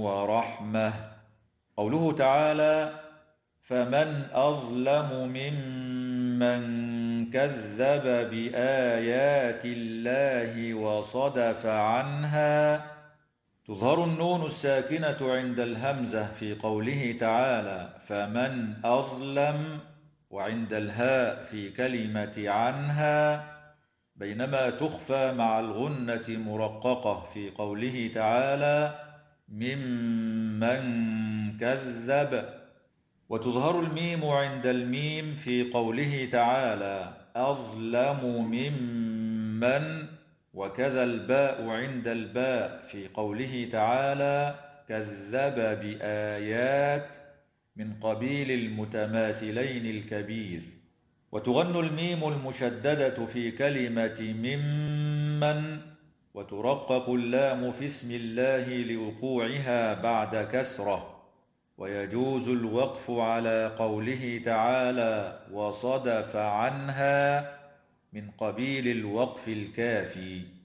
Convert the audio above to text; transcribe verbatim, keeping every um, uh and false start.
ورحمة. قوله تعالى: فمن أظلم ممن كذب بآيات الله وصدف عنها. تظهر النون الساكنة عند الهمزة في قوله تعالى: فمن أظلم، وعند الهاء في كلمة عنها، بينما تخفى مع الغنة مرققة في قوله تعالى: ممن كذب. وتظهر الميم عند الميم في قوله تعالى: أظلم ممن، وكذا الباء عند الباء في قوله تعالى: كذب بآيات، من قبيل المتماثلين الكبير. وتغن الميم المشددة في كلمة ممن، وترقق اللام في اسم الله لوقوعها بعد كسرة. ويجوز الوقف على قوله تعالى: وصدف عنها، من قبيل الوقف الكافي.